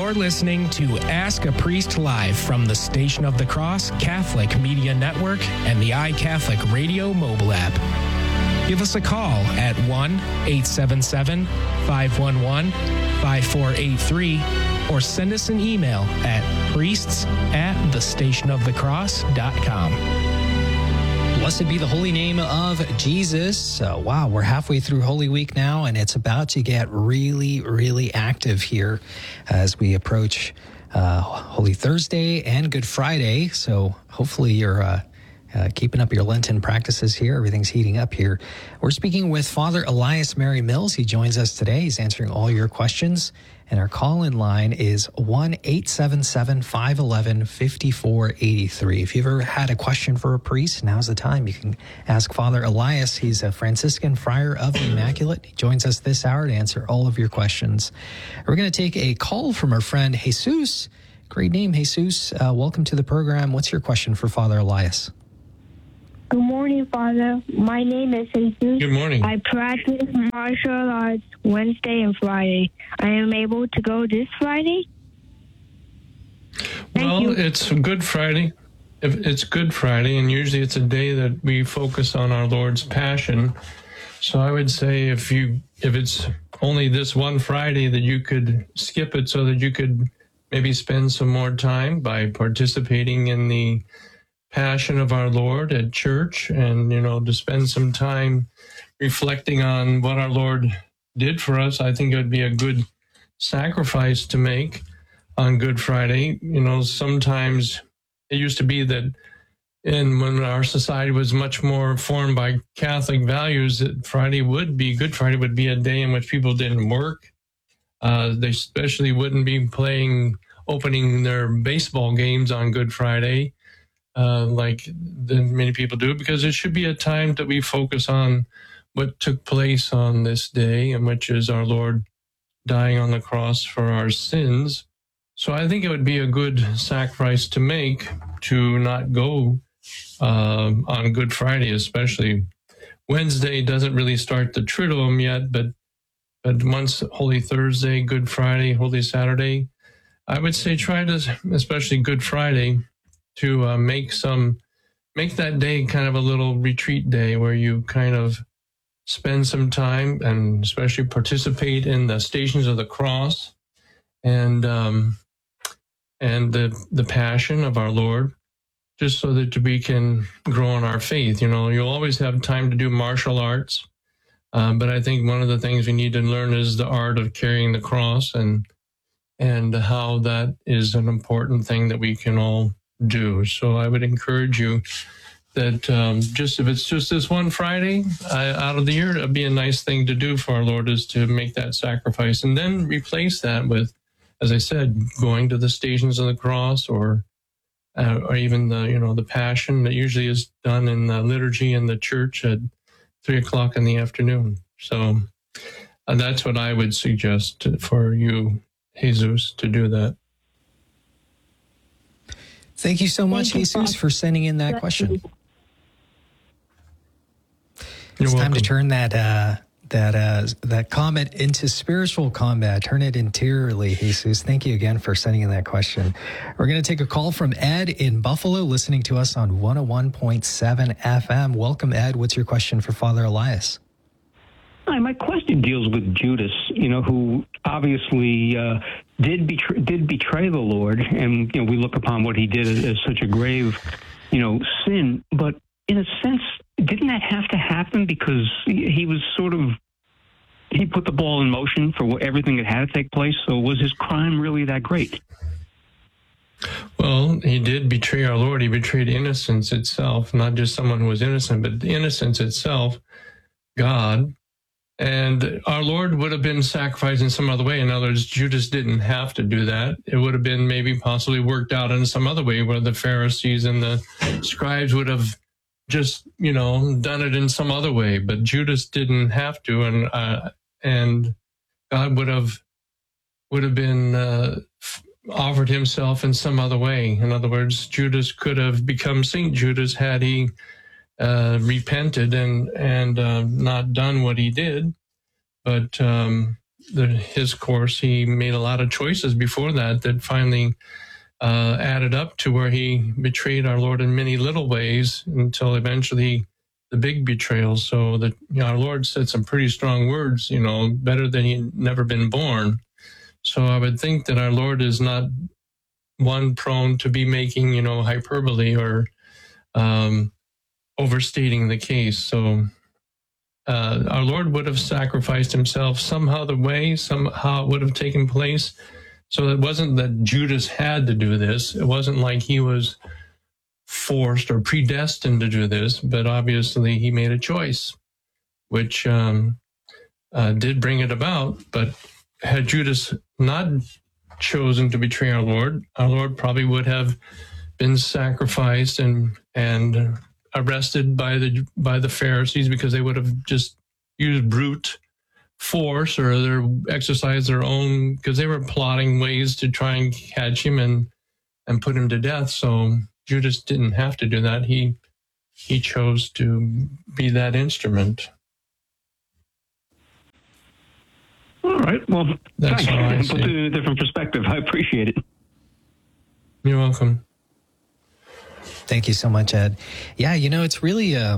You're listening to Ask a Priest Live from the Station of the Cross Catholic Media Network and the iCatholic Radio mobile app. Give us a call at 1-877-511-5483 or send us an email at priests@thestationofthecross.com. Blessed be the holy name of Jesus. Wow, we're halfway through Holy Week now, and it's about to get really, really active here as we approach Holy Thursday and Good Friday. So hopefully you're keeping up your Lenten practices here. Everything's heating up here. We're speaking with Father Elias Mary Mills. He joins us today. He's answering all your questions. And our call-in line is 1-877-511-5483. If you've ever had a question for a priest, now's the time. You can ask Father Elias. He's a Franciscan Friar of the Immaculate. He joins us this hour to answer all of your questions. We're going to take a call from our friend Jesus. Great name, Jesus. Welcome to the program. What's your question for Father Elias? Good morning, Father. My name is Jesus. Good morning. I practice martial arts Wednesday and Friday. I am able to go this Friday? Well, it's Good Friday. It's Good Friday, and usually it's a day that we focus on our Lord's Passion. So I would say if it's only this one Friday, that you could skip it so that you could maybe spend some more time by participating in the Passion of our Lord at church, and to spend some time reflecting on what our Lord did for us. I think it would be a good sacrifice to make on Good Friday. Sometimes it used to be that when our society was much more formed by Catholic values, that Good Friday would be a day in which people didn't work. They especially wouldn't be opening their baseball games on Good Friday. Like many people do, because it should be a time that we focus on what took place on this day, and which is our Lord dying on the cross for our sins. So I think it would be a good sacrifice to make to not go on Good Friday, especially. Wednesday doesn't really start the Triduum yet, but once Holy Thursday, Good Friday, Holy Saturday, I would say try to, especially Good Friday, to make that day kind of a little retreat day where you kind of spend some time and especially participate in the Stations of the Cross and the Passion of our Lord, just so that we can grow in our faith. You'll always have time to do martial arts, but I think one of the things we need to learn is the art of carrying the cross, and how that is an important thing that we can all do. So I would encourage you that if it's just this one Friday out of the year, it'd be a nice thing to do for our Lord, is to make that sacrifice, and then replace that with, as I said, going to the Stations of the Cross, or even the Passion that usually is done in the liturgy in the church at 3:00 in the afternoon. So that's what I would suggest for you, Jesus, to do that. Thank you so much, Jesus, for sending in that question. It's time to turn that comment into spiritual combat. Turn it interiorly, Jesus. Thank you again for sending in that question. We're going to take a call from Ed in Buffalo, listening to us on 101.7 FM. Welcome, Ed. What's your question for Father Elias? Hi, my question deals with Judas, who obviously did betray the Lord, and we look upon what he did as such a grave, sin. But in a sense, didn't that have to happen because he was he put the ball in motion for everything that had to take place? So was his crime really that great? Well, he did betray our Lord. He betrayed innocence itself, not just someone who was innocent, but the innocence itself, God. And our Lord would have been sacrificed in some other way. In other words, Judas didn't have to do that. It would have been maybe possibly worked out in some other way, where the Pharisees and the scribes would have just, done it in some other way. But Judas didn't have to, and God would have been offered himself in some other way. In other words, Judas could have become Saint Judas had he repented and not done what he did. But his course. He made a lot of choices before that finally added up to where he betrayed our Lord in many little ways until eventually the big betrayal. So that our Lord said some pretty strong words, better than he'd never been born. So I would think that our Lord is not one prone to be making, hyperbole or overstating the case. So our Lord would have sacrificed himself somehow it would have taken place. So it wasn't that Judas had to do this. It wasn't like he was forced or predestined to do this, but obviously he made a choice, which did bring it about. But had Judas not chosen to betray our Lord probably would have been sacrificed and arrested by the Pharisees, because they would have just used brute force or exercised their own, because they were plotting ways to try and catch him and put him to death. So Judas didn't have to do that. He chose to be that instrument. All right. Well, That's thanks. Put it in a different perspective. I appreciate it. You're welcome. Thank you so much, Ed. Yeah, it's really, I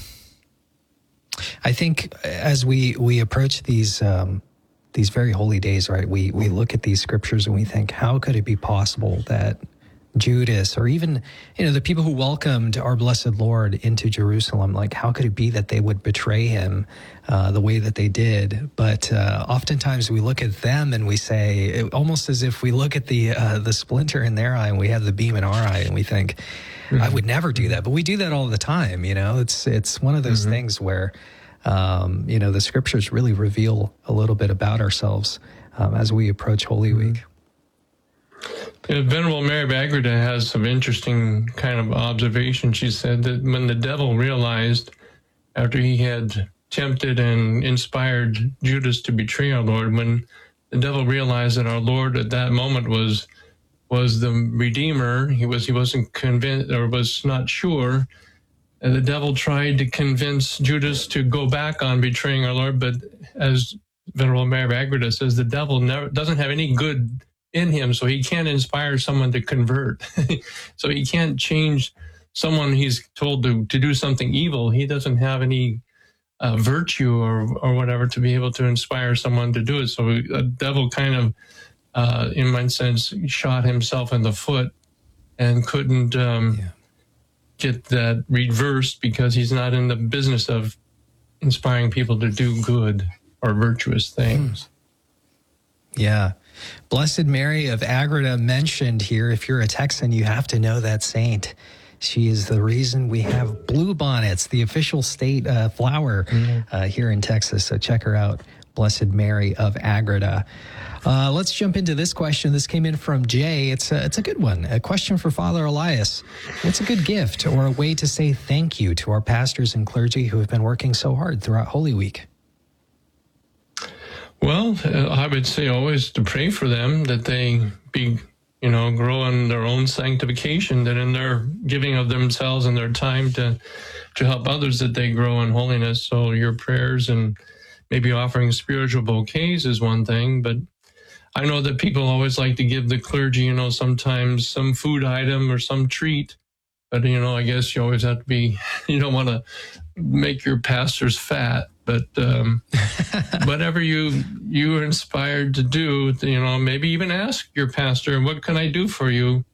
think as we approach these very holy days, right, we look at these scriptures and we think, how could it be possible that Judas, or even, the people who welcomed our blessed Lord into Jerusalem, like, how could it be that they would betray him the way that they did? But oftentimes we look at them and we say, almost as if we look at the splinter in their eye and we have the beam in our eye, and we think, I would never do that. But we do that all the time. It's one of those things where, the scriptures really reveal a little bit about ourselves as we approach Holy Week. Venerable Mary of Agreda has some interesting kind of observation. She said that when the devil realized, after he had tempted and inspired Judas to betray our Lord, when the devil realized that our Lord at that moment was the Redeemer, he wasn't convinced, or was not sure, and the devil tried to convince Judas to go back on betraying our Lord. But as Venerable Mary of Agreda says, the devil doesn't have any good in him, so he can't inspire someone to convert. So he can't change someone he's told to do something evil. He doesn't have any virtue or whatever to be able to inspire someone to do it. So the devil kind of, in one sense, shot himself in the foot and couldn't get that reversed, because he's not in the business of inspiring people to do good or virtuous things. Yeah. Blessed Mary of Agreda mentioned here. If you're a Texan, you have to know that saint. She is the reason we have bluebonnets, the official state flower here in Texas. So check her out, Blessed Mary of Agreda. Let's jump into this question. This came in from Jay. It's a good one. A question for Father Elias. What's a good gift or a way to say thank you to our pastors and clergy who have been working so hard throughout Holy Week? Well, I would say always to pray for them, that they be, grow in their own sanctification, that in their giving of themselves and their time to help others, that they grow in holiness. So your prayers and maybe offering spiritual bouquets is one thing, but I know that people always like to give the clergy, sometimes some food item or some treat. But, I guess you always have to be, you don't want to make your pastors fat, but whatever you are inspired to do, maybe even ask your pastor, what can I do for you?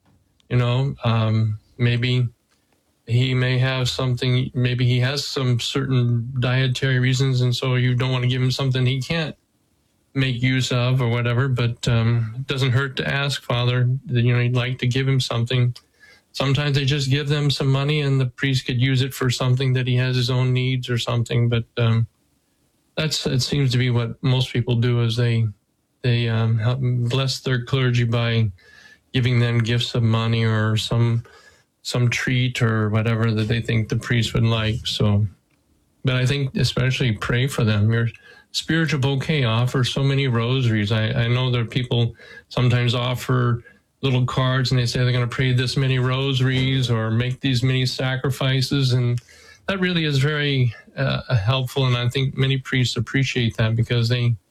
Maybe he may have something, maybe he has some certain dietary reasons, and so you don't want to give him something he can't make use of or whatever, but it doesn't hurt to ask, Father, that, you'd like to give him something. Sometimes they just give them some money and the priest could use it for something that he has his own needs or something. But it seems to be what most people do, is they help bless their clergy by giving them gifts of money or some treat or whatever that they think the priest would like. So, but I think especially pray for them. Your spiritual bouquet, offer so many rosaries. I know there are people sometimes offer little cards and they say they're going to pray this many rosaries or make these many sacrifices, and that really is very helpful. And I think many priests appreciate that, because they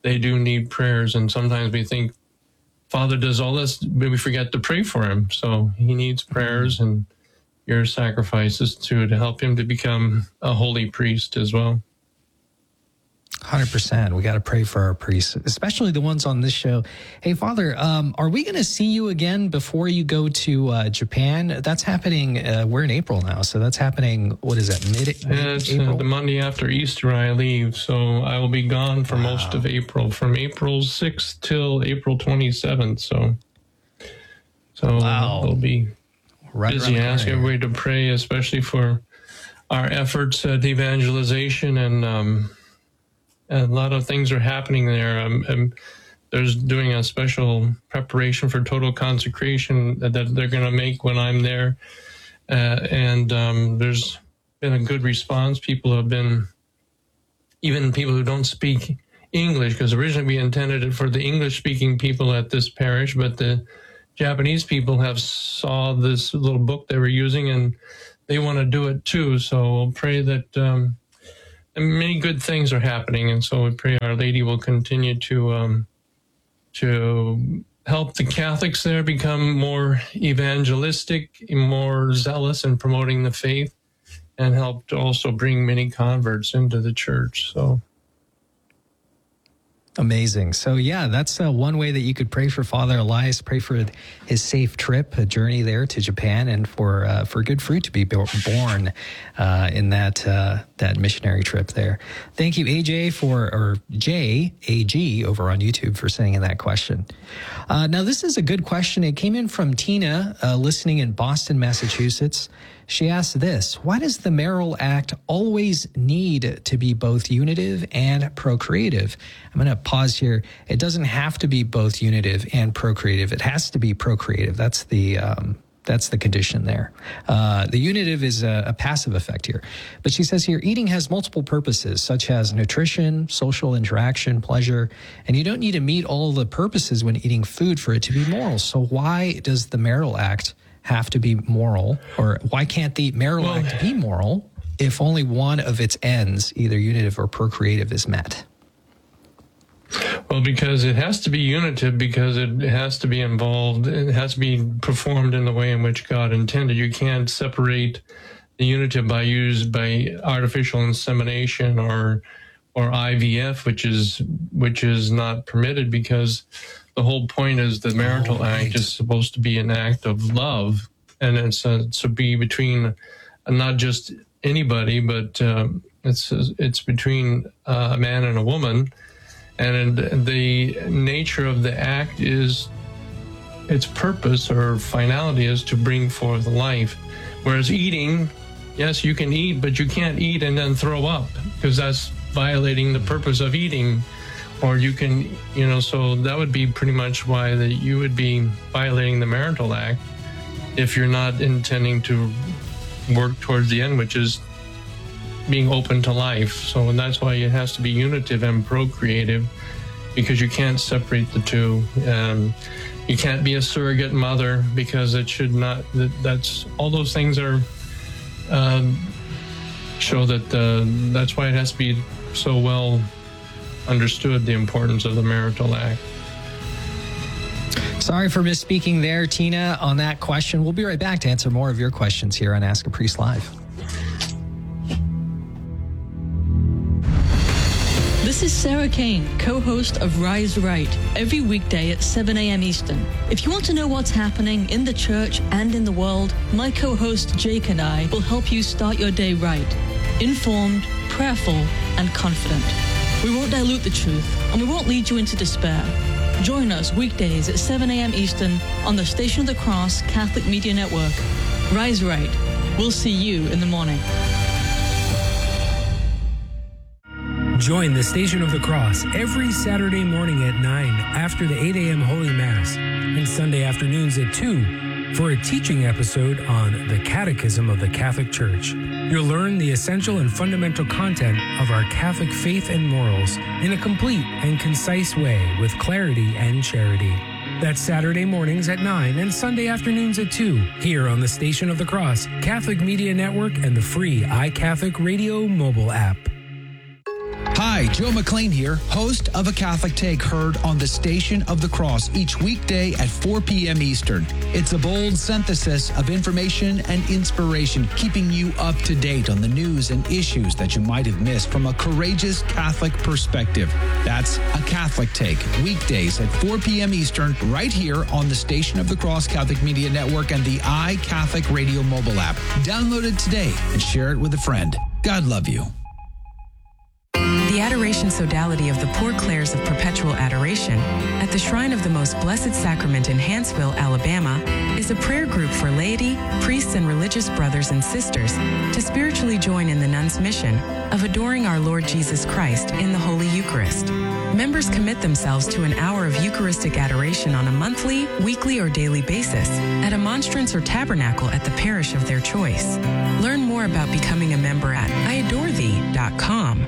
they do need prayers. And sometimes we think, Father does all this, but we forget to pray for him. So he needs prayers and your sacrifices too, to help him to become a holy priest as well. 100%. We got to pray for our priests, especially the ones on this show. Hey, Father, are we going to see you again before you go to Japan? That's happening. We're in April now, so that's happening. What is that? Mid-April? It's the Monday after Easter I leave, so I will be gone for most of April, from April 6th till April 27th. So we'll be busy. Ask everybody to pray, especially for our efforts at evangelization, and a lot of things are happening there. There's doing a special preparation for total consecration that they're going to make when I'm there. And there's been a good response. People have been, even people who don't speak English, because originally we intended it for the English-speaking people at this parish, but the Japanese people have saw this little book they were using, and they want to do it too. So we'll pray that many good things are happening, and so we pray Our Lady will continue to help the Catholics there become more evangelistic, more zealous in promoting the faith, and help to also bring many converts into the church. So amazing. So yeah, that's one way that you could pray for Father Elias, pray for his safe trip, a journey there to Japan, and for good fruit to be born in that missionary trip there. Thank you, AJ, or JAG over on YouTube, for sending in that question. Now, this is a good question. It came in from Tina, listening in Boston, Massachusetts. She asked this: why does the marital act always need to be both unitive and procreative? I'm going to pause here. It doesn't have to be both unitive and procreative. It has to be procreative. That's the condition there. The unitive is a passive effect here. But she says here, eating has multiple purposes, such as nutrition, social interaction, pleasure, and you don't need to meet all the purposes when eating food for it to be moral. So why does the marital act have to be moral, or why can't the marital act be moral if only one of its ends, either unitive or procreative, is met? Well, because it has to be unitive, because it has to be involved, it has to be performed in the way in which God intended. You can't separate the unitive by artificial insemination or IVF, which is not permitted, because the whole point is the marital act is supposed to be an act of love, and it's to be between not just anybody, but it's between a man and a woman, and the nature of the act is, its purpose or finality is to bring forth life. Whereas eating, yes, you can eat, but you can't eat and then throw up, because that's violating the purpose of eating. Or you can, so that would be pretty much why that you would be violating the marital act if you're not intending to work towards the end, which is being open to life. So that's why it has to be unitive and procreative, because you can't separate the two. You can't be a surrogate mother, because it should not. That's all those things are show that that's why it has to be so well understood, the importance of the marital act. Sorry for misspeaking there, Tina, on that question. We'll be right back to answer more of your questions here on Ask a Priest Live. This is Sarah Kane, co-host of Rise Right, every weekday at 7 a.m. Eastern. If you want to know what's happening in the church and in the world, my co-host Jake and I will help you start your day right, informed, prayerful, and confident. We won't dilute the truth, and we won't lead you into despair. Join us weekdays at 7 a.m. Eastern on the Station of the Cross Catholic Media Network. Rise Right. We'll see you in the morning. Join the Station of the Cross every Saturday morning at 9 after the 8 a.m. Holy Mass, and Sunday afternoons at 2 for a teaching episode on the Catechism of the Catholic Church. You'll learn the essential and fundamental content of our Catholic faith and morals in a complete and concise way with clarity and charity. That's Saturday mornings at 9 and Sunday afternoons at 2 here on the Station of the Cross Catholic Media Network and the free iCatholic Radio mobile app. Hi, Joe McLean here, host of A Catholic Take, heard on the Station of the Cross each weekday at 4 p.m. Eastern. It's a bold synthesis of information and inspiration, keeping you up to date on the news and issues that you might have missed from a courageous Catholic perspective. That's A Catholic Take, weekdays at 4 p.m. Eastern, right here on the Station of the Cross Catholic Media Network and the iCatholic Radio mobile app. Download it today and share it with a friend. God love you. The Adoration Sodality of the Poor Clares of Perpetual Adoration at the Shrine of the Most Blessed Sacrament in Hanceville, Alabama, is a prayer group for laity, priests, and religious brothers and sisters to spiritually join in the nuns' mission of adoring our Lord Jesus Christ in the Holy Eucharist. Members commit themselves to an hour of Eucharistic adoration on a monthly, weekly, or daily basis at a monstrance or tabernacle at the parish of their choice. Learn more about becoming a member at iadorethee.com.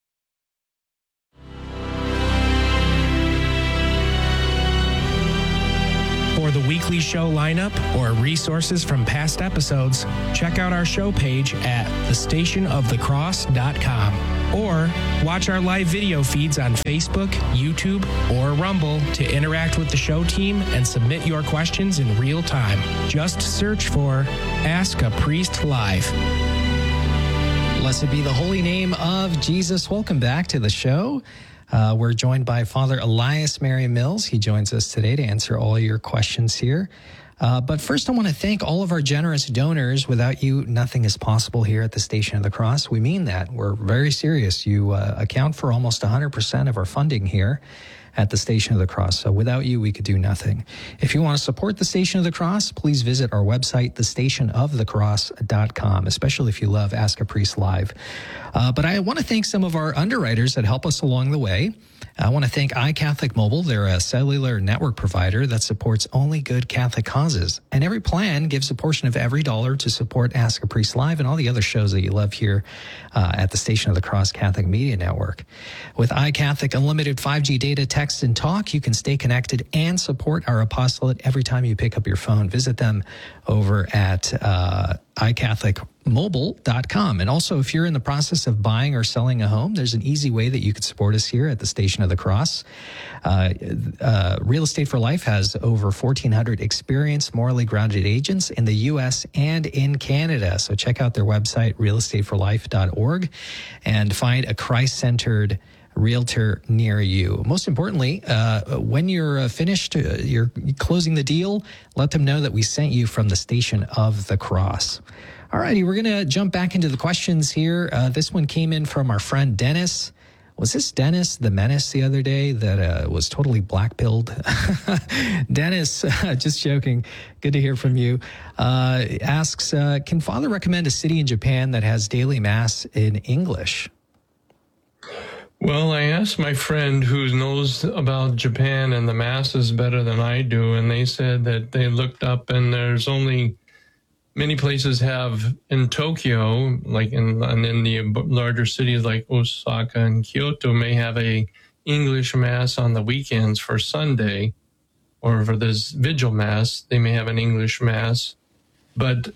For the weekly show lineup or resources from past episodes, check out our show page at thestationofthecross.com or watch our live video feeds on Facebook, YouTube, or Rumble to interact with the show team and submit your questions in real time. Just search for Ask a Priest Live. Blessed be the holy name of Jesus. Welcome back to the show. We're joined by Father Elias Mary Mills. He joins us today to answer all your questions here. But first, I want to thank all of our generous donors. Without you, nothing is possible here at the Station of the Cross. We mean that. We're very serious. You account for almost 100% of our funding here at the Station of the Cross. So without you, we could do nothing. If you want to support the Station of the Cross, please visit our website, thestationofthecross.com, especially if you love Ask a Priest Live. But I want to thank some of our underwriters that help us along the way. I want to thank iCatholic Mobile. They're a cellular network provider that supports only good Catholic causes. And every plan gives a portion of every dollar to support Ask a Priest Live and all the other shows that you love here at the Station of the Cross Catholic Media Network. With iCatholic Unlimited 5G data, text, and talk, you can stay connected and support our apostolate every time you pick up your phone. Visit them over at iCatholicMobile.com. And also, if you're in the process of buying or selling a home, there's an easy way that you could support us here at the Station of the Cross. Real Estate for Life has over 1,400 experienced, morally grounded agents in the U.S. and in Canada. So check out their website, realestateforlife.org, and find a Christ-centered realtor near you. Most importantly, when you're finished, you're closing the deal, let them know that we sent you from the Station of the Cross. All righty, we're going to jump back into the questions here. This one came in from our friend Dennis. Was this Dennis the Menace the other day that was totally black-pilled? Dennis, just joking. Good to hear from you. Asks, can Father recommend a city in Japan that has daily Mass in English? Well, I asked my friend who knows about Japan and the Masses better than I do, and they said that they looked up and there's only many places have in Tokyo, like in the larger cities like Osaka and Kyoto, may have a English Mass on the weekends for Sunday, or for this Vigil Mass, they may have an English Mass. But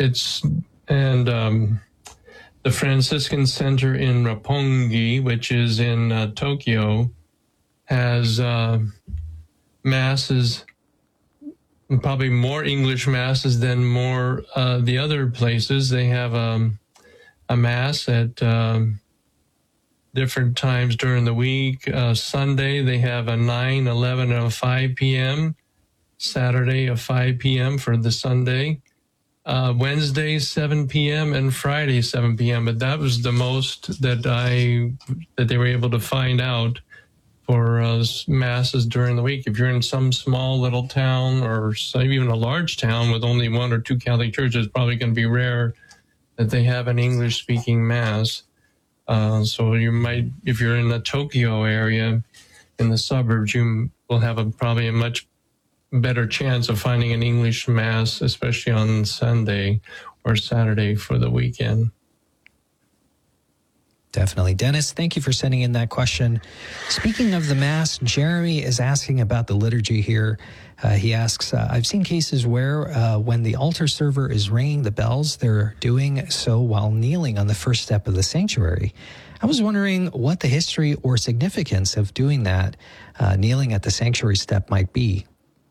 the Franciscan Center in Roppongi, which is in Tokyo, has Masses, probably more English Masses than more the other places. They have a Mass at different times during the week. Sunday, they have a 9, 11, and a 5 p.m. Saturday, a 5 p.m. for the Sunday. Wednesday, 7 p.m. and Friday, 7 p.m. But that was the most that they were able to find out for Masses during the week. If you're in some small little town or even a large town with only 1 or 2 Catholic churches, it's probably going to be rare that they have an English-speaking Mass. So you might, if you're in the Tokyo area, in the suburbs, you will have probably a much better chance of finding an English Mass, especially on Sunday or Saturday for the weekend. Definitely. Dennis, thank you for sending in that question. Speaking of the Mass, Jeremy is asking about the liturgy here. He asks, I've seen cases where when the altar server is ringing the bells, they're doing so while kneeling on the first step of the sanctuary. I was wondering what the history or significance of doing that, kneeling at the sanctuary step, might be.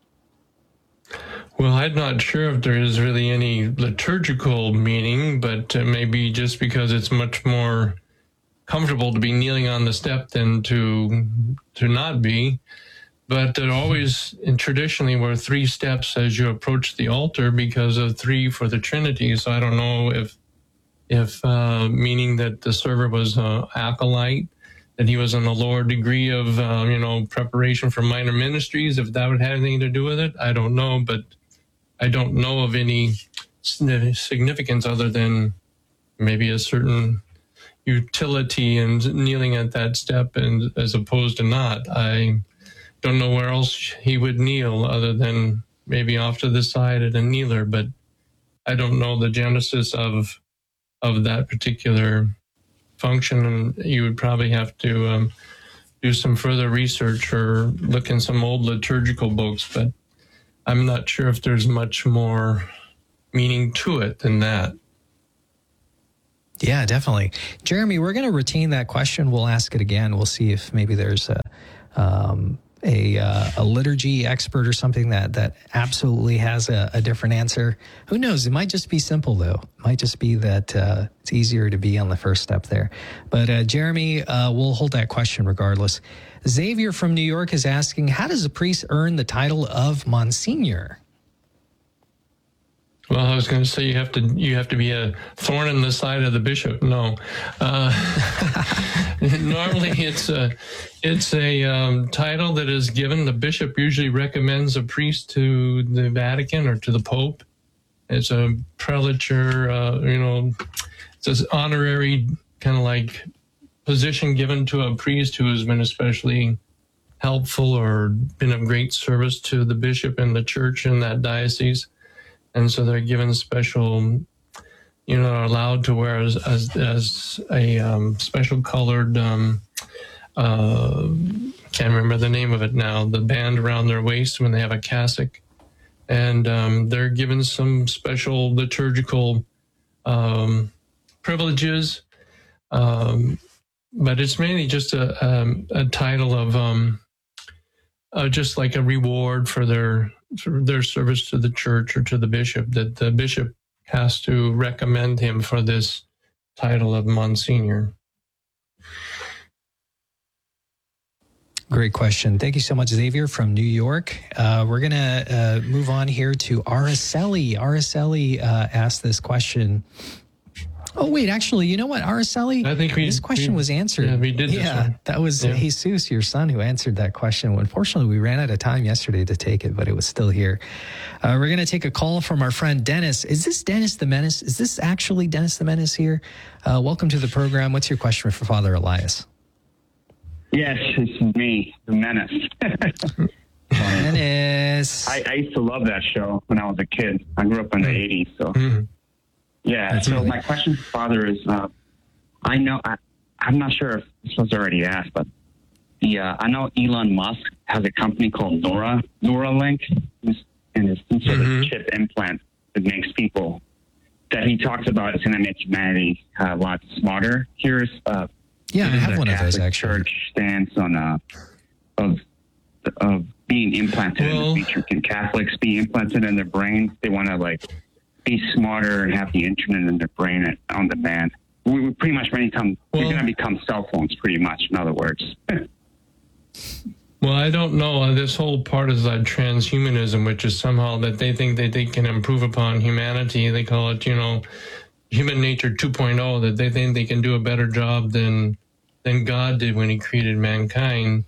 Well, I'm not sure if there is really any liturgical meaning, but maybe just because it's much more comfortable to be kneeling on the step than to not be. But there always, and traditionally, were 3 steps as you approach the altar because of 3 for the Trinity. So I don't know if meaning that the server was an acolyte, that he was in a lower degree of preparation for minor ministries. If that would have anything to do with it, I don't know. But I don't know of any significance other than maybe a certain utility in kneeling at that step, and as opposed to not. I don't know where else he would kneel other than maybe off to the side at a kneeler, but I don't know the genesis of that particular function, and you would probably have to do some further research or look in some old liturgical books, but I'm not sure if there's much more meaning to it than that. Yeah, definitely. Jeremy, we're going to retain that question. We'll ask it again. We'll see if maybe there's a liturgy expert or something that absolutely has a different answer. Who knows? It might just be simple, though. It might just be that it's easier to be on the first step there. But Jeremy, we'll hold that question regardless. Xavier from New York is asking, how does a priest earn the title of Monsignor? Well, I was going to say you have to be a thorn in the side of the bishop. No, normally it's a title that is given. The bishop usually recommends a priest to the Vatican or to the Pope. It's a prelature. It's an honorary kind of like position given to a priest who has been especially helpful or been of great service to the bishop and the church in that diocese. And so they're given special, allowed to wear as a special colored, can't remember the name of it now, the band around their waist when they have a cassock. And they're given some special liturgical privileges. But it's mainly just a title of just like a reward for their service to the church or to the bishop, that the bishop has to recommend him for this title of Monsignor. Great question. Thank you so much, Xavier from New York. We're going to move on here to Araceli. Araceli asked this question. Oh, wait, actually, you know what, Araceli? I think this question was answered. Yeah, we did this one. That was Jesus, your son, who answered that question. Unfortunately, we ran out of time yesterday to take it, but it was still here. We're going to take a call from our friend Dennis. Is this Dennis the Menace? Is this actually Dennis the Menace here? Welcome to the program. What's your question for Father Elias? Yes, it's me, the Menace. Menace. I used to love that show when I was a kid. I grew up in the 80s, so... Mm-hmm. Yeah, That's so really... my question, Father, is I'm not sure if this was already asked, but I know Elon Musk has a company called Neuralink, and it's some sort of chip implant that makes people, that he talks about is going to make humanity a lot smarter. Here's I have one of those, actually. Church stance on of being implanted in the future. Can Catholics be implanted in their brains? They want to be smarter and have the internet in their brain on demand. We pretty much we're going to become cell phones, pretty much, in other words. Well, I don't know. This whole part is that transhumanism, which is somehow that they think that they can improve upon humanity. They call it, human nature 2.0, that they think they can do a better job than God did when he created mankind.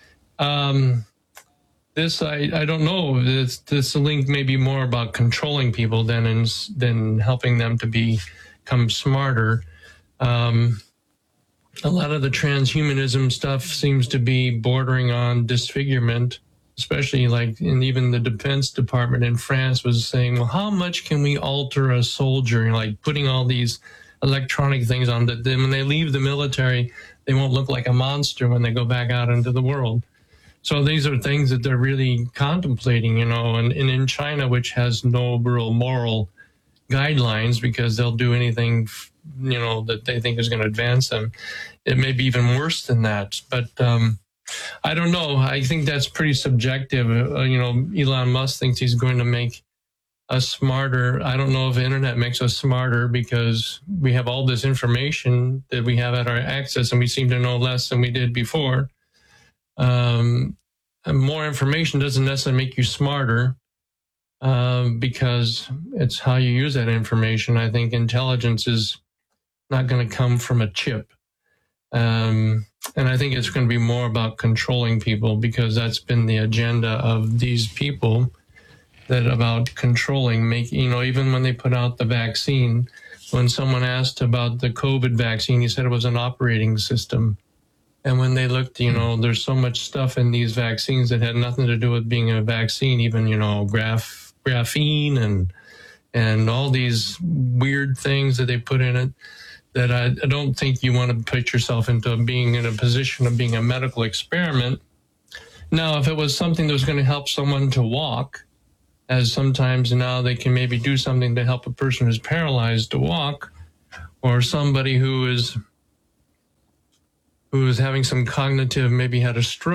This, I don't know. This link may be more about controlling people than helping them to become smarter. A lot of the transhumanism stuff seems to be bordering on disfigurement, especially and even the Defense Department in France was saying, well, how much can we alter a soldier? Putting all these electronic things on that. Then when they leave the military, they won't look like a monster when they go back out into the world. So these are things that they're really contemplating, and in China, which has no real moral guidelines because they'll do anything, that they think is going to advance them. It may be even worse than that. But I don't know. I think that's pretty subjective. Elon Musk thinks he's going to make us smarter. I don't know if the internet makes us smarter because we have all this information that we have at our access and we seem to know less than we did before. And more information doesn't necessarily make you smarter because it's how you use that information. I think intelligence is not going to come from a chip. And I think it's going to be more about controlling people because that's been the agenda of these people, that about controlling, even when they put out the vaccine, when someone asked about the COVID vaccine, he said it was an operating system. And when they looked, there's so much stuff in these vaccines that had nothing to do with being a vaccine, even, graphene and all these weird things that they put in it, that I don't think you want to put yourself into being in a position of being a medical experiment. Now, if it was something that was going to help someone to walk, as sometimes now they can maybe do something to help a person who's paralyzed to walk, or somebody who is having some cognitive, maybe had a stroke,